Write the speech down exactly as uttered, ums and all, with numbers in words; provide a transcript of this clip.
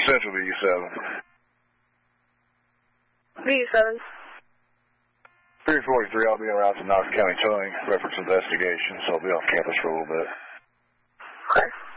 Central B seven. B seven. three forty-three, I'll be en route to Knox County Towing, reference investigation, so I'll be off campus for a little bit. Okay.